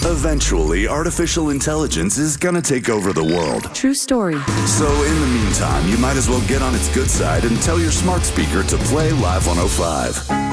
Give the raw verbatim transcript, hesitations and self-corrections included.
Eventually, artificial intelligence is gonna take over the world. True story. So in the meantime, you might as well get on its good side and tell your smart speaker to play Live one oh five.